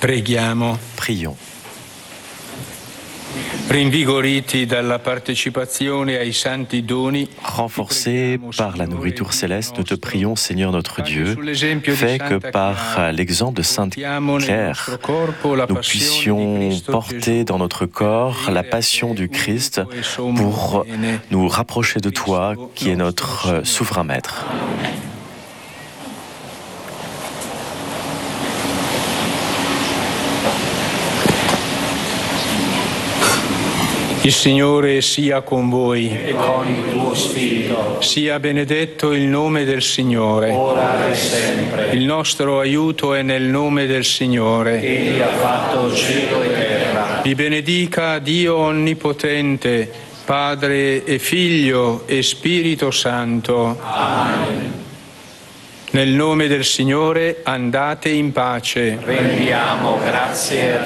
Preghiamo. Prions. Rinvigoriti dalla partecipazione ai santi doni, Renforcés par la nourriture céleste, nous te prions, Seigneur notre Dieu, fais que par l'exemple de Sainte Claire, nous puissions porter dans notre corps la passion du Christ pour nous rapprocher de toi, qui est notre souverain maître. Il Signore sia con voi. E con il tuo spirito, Sia benedetto il nome del Signore. ora e sempre. Il nostro aiuto è nel nome del Signore. Egli ha fatto cielo e terra. Vi benedica Dio Onnipotente, Padre e Figlio e Spirito Santo. Amen. Nel nome del Signore andate in pace. Rendiamo grazie